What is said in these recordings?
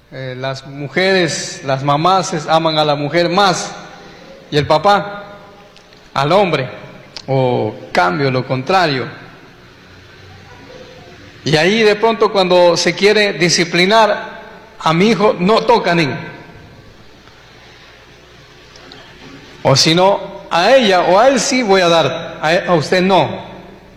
las mujeres, las mamás aman a la mujer más y el papá al hombre, o cambio, lo contrario. Y ahí de pronto cuando se quiere disciplinar a mi hijo, no toca ni. O si no, a ella o a él sí voy a dar, a usted no.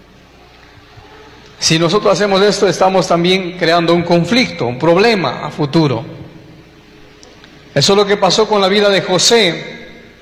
Si nosotros hacemos esto, estamos también creando un conflicto, un problema a futuro. Eso es lo que pasó con la vida de José.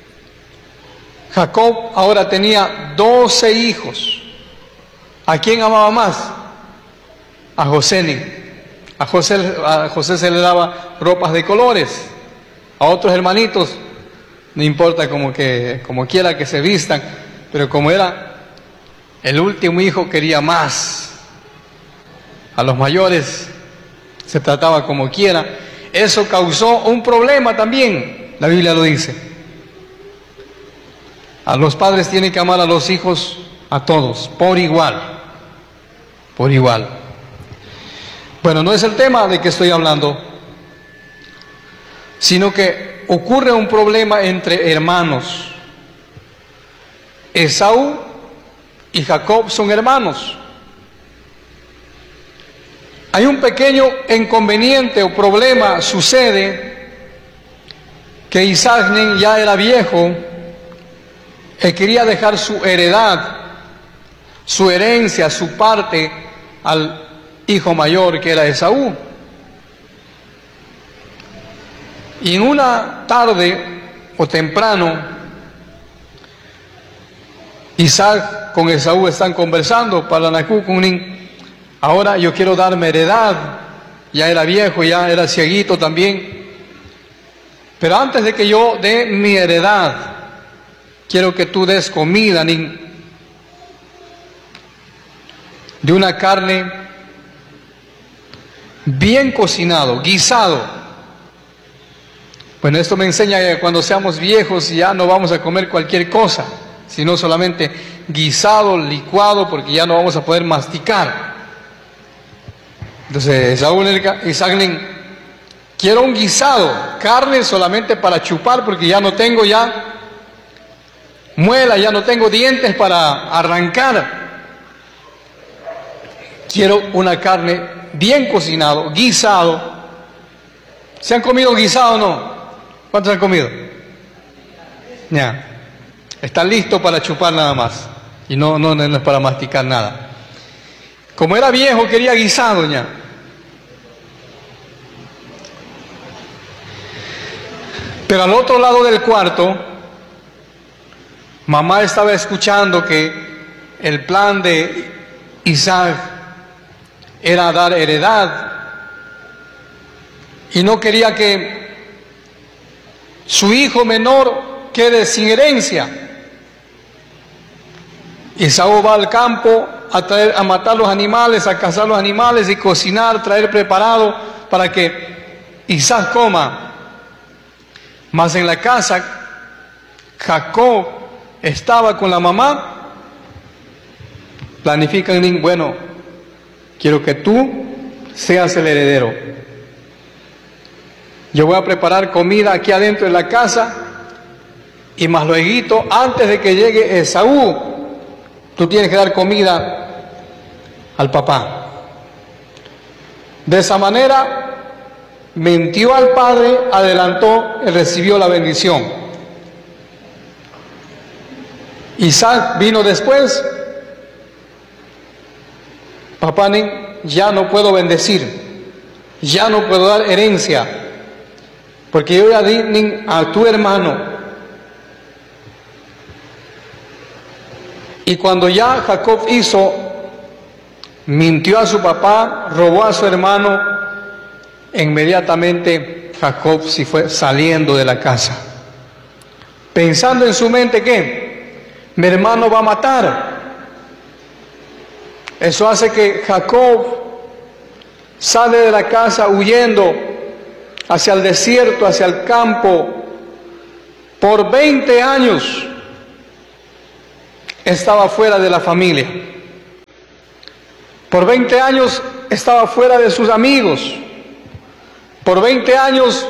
Jacob ahora tenía 12 hijos. ¿A quién amaba más? A José. A José se le daba ropas de colores. A otros hermanitos, no importa como quiera que se vistan, pero como era el último hijo, quería más. A los mayores se trataba como quiera. Eso causó un problema también, la Biblia lo dice. A los padres tienen que amar a los hijos, a todos, por igual. Por igual. Bueno, no es el tema de que estoy hablando, sino que ocurre un problema entre hermanos. Esaú y Jacob son hermanos. Hay un pequeño inconveniente o problema, sucede que Isaac ya era viejo, él quería dejar su heredad, su herencia, su parte al hijo mayor que era Esaú. Y en una tarde o temprano, Isaac con Esaú están conversando, ahora yo quiero darme heredad, ya era viejo, ya era cieguito también, pero antes de que yo dé mi heredad, quiero que tú des comida, de una carne bien cocinado, guisado. Bueno, esto me enseña que cuando seamos viejos ya no vamos a comer cualquier cosa, sino solamente guisado, licuado, porque ya no vamos a poder masticar. Entonces Isaac, quiero un guisado, carne solamente para chupar, porque ya no tengo muela, ya no tengo dientes para arrancar. Quiero una carne bien cocinado, guisado. ¿Se han comido guisado o no? ¿Cuántos han comido? Ya. Está listo para chupar nada más. Y no es para masticar nada. Como era viejo, quería guisado ya. Pero al otro lado del cuarto, mamá estaba escuchando que el plan de Isaac era dar heredad y no quería que su hijo menor quede sin herencia. Esaú va al campo a matar los animales, a cazar los animales y cocinar, traer preparado para que Isaac coma. Mas en la casa, Jacob estaba con la mamá, planifican, bueno, quiero que tú seas el heredero. Yo voy a preparar comida aquí adentro de la casa y más luego, antes de que llegue Esaú, tú tienes que dar comida al papá. De esa manera, mintió al padre, adelantó y recibió la bendición. Isaac vino después. Papá, ya no puedo bendecir, ya no puedo dar herencia, porque yo ya di a tu hermano. Y cuando ya Jacob mintió a su papá, robó a su hermano, inmediatamente Jacob se fue saliendo de la casa, pensando en su mente que mi hermano va a matar. Eso hace que Jacob sale de la casa huyendo hacia el desierto, hacia el campo. Por 20 años estaba fuera de la familia. Por 20 años estaba fuera de sus amigos. Por 20 años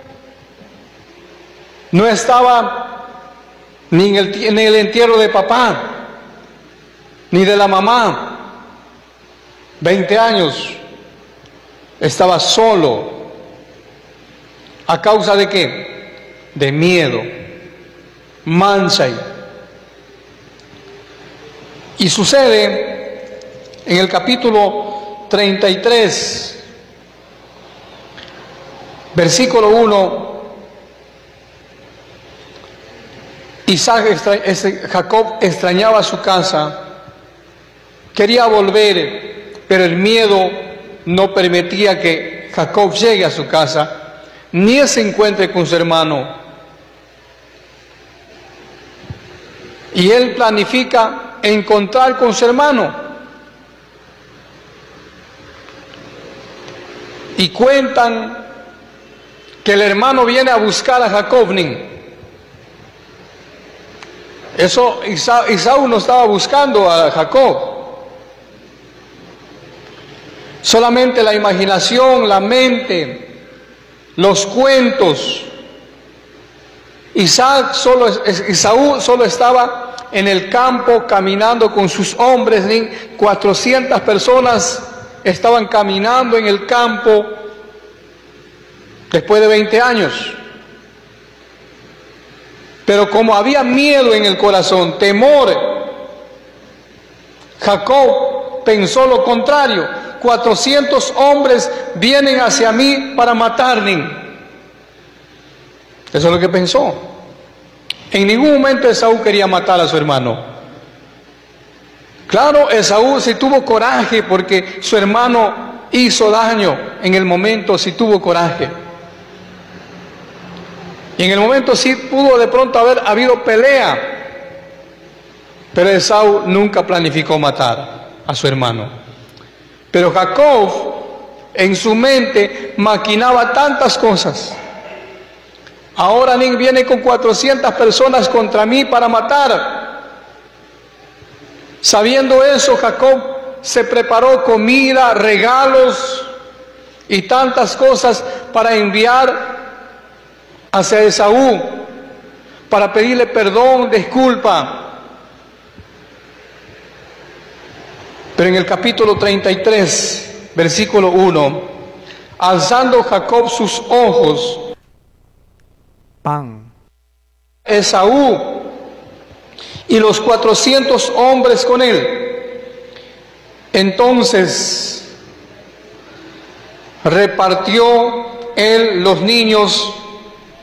no estaba ni en el entierro de papá, ni de la mamá. 20 años estaba solo. ¿A causa de qué? De miedo. Mansai. Y sucede en el capítulo 33, versículo 1, Jacob extrañaba su casa, quería volver, pero el miedo no permitía que Jacob llegue a su casa, ni se encuentre con su hermano. Y él planifica encontrar con su hermano. Y cuentan que el hermano viene a buscar a Jacob. Eso, Esaú no estaba buscando a Jacob. Solamente la imaginación, la mente, los cuentos. Esaú solo estaba en el campo caminando con sus hombres. 400 personas estaban caminando en el campo después de 20 años. Pero como había miedo en el corazón, temor, Jacob pensó lo contrario. 400 hombres vienen hacia mí para matarme. Eso es lo que pensó. En ningún momento Esaú quería matar a su hermano. Claro, Esaú sí tuvo coraje porque su hermano hizo daño. En el momento sí tuvo coraje. Y en el momento sí pudo de pronto haber habido pelea. Pero Esaú nunca planificó matar a su hermano. Pero Jacob en su mente maquinaba tantas cosas. Ahora viene con 400 personas contra mí para matar. Sabiendo eso, Jacob se preparó comida, regalos y tantas cosas para enviar hacia Esaú, para pedirle perdón, disculpa. Pero en el capítulo 33, versículo 1, alzando Jacob sus ojos, Esaú y los 400 hombres con él. Entonces repartió él los niños